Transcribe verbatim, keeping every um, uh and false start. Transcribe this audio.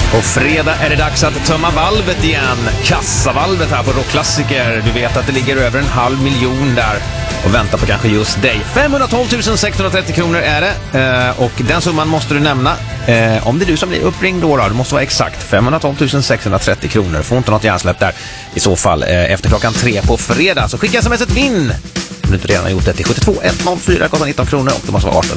På fredag är det dags att tömma valvet igen. Kassavalvet här på Rockklassiker. Du vet att det ligger över en halv miljon där och väntar på kanske just dig. femhundratolv tusen sexhundratrettio kronor är det. Eh, och den summan måste du nämna. Eh, om det är du som blir uppringd då, då det måste vara exakt femhundratolv tusen sexhundratrettio kronor. Får inte något hjärnsläpp där. I så fall eh, efter klockan tre på fredag. Så skicka smset vinn. Om du inte redan har gjort det till sjuttiotvå etthundrafyra, kostar nitton kronor och det måste vara arton